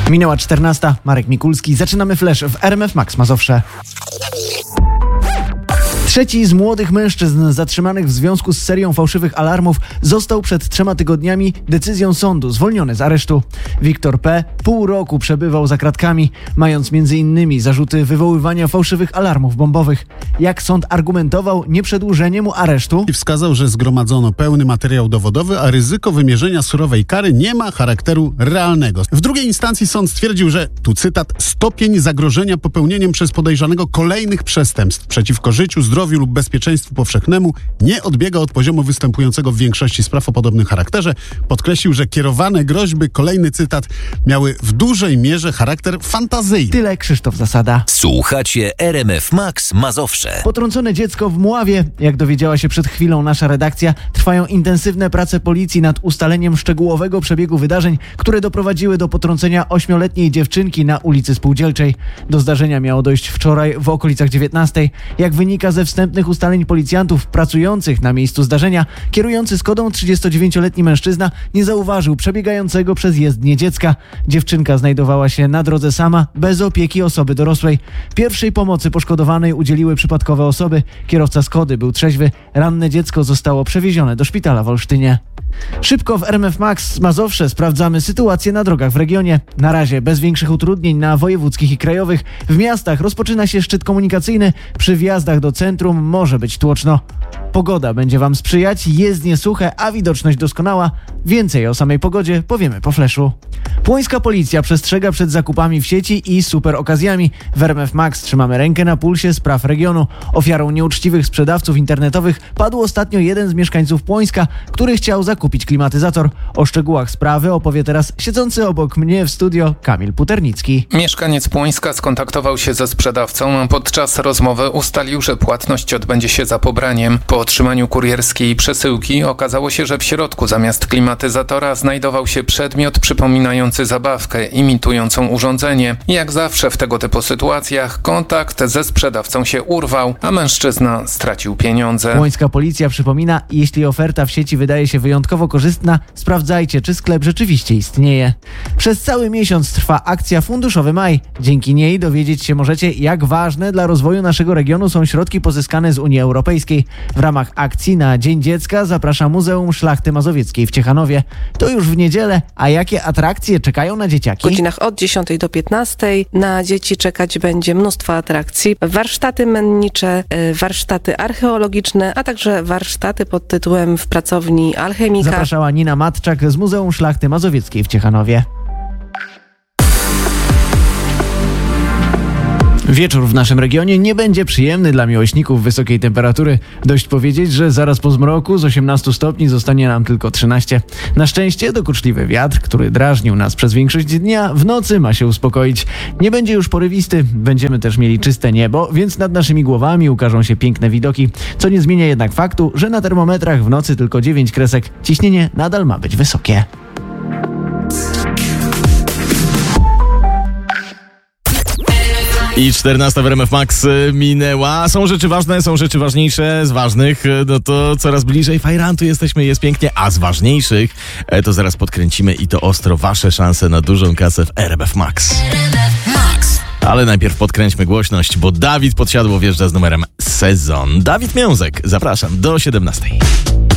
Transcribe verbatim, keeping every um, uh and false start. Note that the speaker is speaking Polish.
Minęła czternasta, Marek Mikulski. Zaczynamy Flash w R M F Max Mazowsze. Trzeci z młodych mężczyzn zatrzymanych w związku z serią fałszywych alarmów został przed trzema tygodniami decyzją sądu zwolniony z aresztu. Wiktor P. pół roku przebywał za kratkami, mając między innymi zarzuty wywoływania fałszywych alarmów bombowych. Jak sąd argumentował nieprzedłużenie mu aresztu? I wskazał, że zgromadzono pełny materiał dowodowy, a ryzyko wymierzenia surowej kary nie ma charakteru realnego. W drugiej instancji sąd stwierdził, że, tu cytat, stopień zagrożenia popełnieniem przez podejrzanego kolejnych przestępstw przeciwko życiu, zdrowiu lub bezpieczeństwu powszechnemu nie odbiega od poziomu występującego w większości spraw o podobnym charakterze. Podkreślił, że kierowane groźby, kolejny cytat, miały w dużej mierze charakter fantazyjny. Tyle Krzysztof Zasada. Słuchacie R M F Max Mazowsze. Potrącone dziecko w Mławie. Jak dowiedziała się przed chwilą nasza redakcja, trwają intensywne prace policji nad ustaleniem szczegółowego przebiegu wydarzeń, które doprowadziły do potrącenia ośmioletniej dziewczynki na ulicy Spółdzielczej. Do zdarzenia miało dojść wczoraj w okolicach dziewiętnastej. Jak wynika ze wstępnych ustaleń policjantów pracujących na miejscu zdarzenia, kierujący Skodą trzydziestodziewięcioletni mężczyzna nie zauważył przebiegającego przez jezdnię dziecka. Dziewczynka znajdowała się na drodze sama, bez opieki osoby dorosłej. Pierwszej pomocy poszkodowanej udzieliły przypadkowe osoby. Kierowca Skody był trzeźwy. Ranne dziecko zostało przewiezione do szpitala w Olsztynie. Szybko w R M F Max Mazowsze sprawdzamy sytuację na drogach w regionie. Na razie bez większych utrudnień na wojewódzkich i krajowych. W miastach rozpoczyna się szczyt komunikacyjny. Przy wjazdach do centrum może być tłoczno. Pogoda będzie Wam sprzyjać, jezdnie suche, a widoczność doskonała. Więcej o samej pogodzie powiemy po fleszu. Płońska policja przestrzega przed zakupami w sieci i super okazjami. W R M F Max trzymamy rękę na pulsie spraw regionu. Ofiarą nieuczciwych sprzedawców internetowych padł ostatnio jeden z mieszkańców Płońska, który chciał zakupić klimatyzator. O szczegółach sprawy opowie teraz siedzący obok mnie w studio Kamil Puternicki. Mieszkaniec Płońska skontaktował się ze sprzedawcą, a podczas rozmowy ustalił, że płatność odbędzie się za pobraniem. Po otrzymaniu kurierskiej przesyłki okazało się, że w środku zamiast klimatyzatora znajdował się przedmiot przypominający zabawkę, imitującą urządzenie. Jak zawsze w tego typu sytuacjach kontakt ze sprzedawcą się urwał, a mężczyzna stracił pieniądze. Płońska policja przypomina, jeśli oferta w sieci wydaje się wyjątkowo korzystna, sprawdzajcie, czy sklep rzeczywiście istnieje. Przez cały miesiąc trwa akcja Funduszowy Maj. Dzięki niej dowiedzieć się możecie, jak ważne dla rozwoju naszego regionu są środki pozyskane z Unii Europejskiej. W ramach akcji na Dzień Dziecka zaprasza Muzeum Szlachty Mazowieckiej w Ciechanowie. To już w niedzielę, a jakie atrakcje czekają na dzieciaki? W godzinach od dziesiątej do piętnastej na dzieci czekać będzie mnóstwo atrakcji. Warsztaty mennicze, warsztaty archeologiczne, a także warsztaty pod tytułem W pracowni alchemika. Zapraszała Nina Matczak z Muzeum Szlachty Mazowieckiej w Ciechanowie. Wieczór w naszym regionie nie będzie przyjemny dla miłośników wysokiej temperatury. Dość powiedzieć, że zaraz po zmroku z osiemnastu stopni zostanie nam tylko trzynaście. Na szczęście dokuczliwy wiatr, który drażnił nas przez większość dnia, w nocy ma się uspokoić. Nie będzie już porywisty, będziemy też mieli czyste niebo, więc nad naszymi głowami ukażą się piękne widoki, co nie zmienia jednak faktu, że na termometrach w nocy tylko dziewięć kresek. Ciśnienie nadal ma być wysokie. I czternasta w R M F Max minęła. Są rzeczy ważne, są rzeczy ważniejsze. Z ważnych, no to coraz bliżej fajrantu jesteśmy, jest pięknie. A z ważniejszych, to zaraz podkręcimy i to ostro wasze szanse na dużą kasę w R M F Max. Ale najpierw podkręćmy głośność, bo Dawid Podsiadło wjeżdża z numerem Sezon. Dawid Miązek, zapraszam do siedemnastej.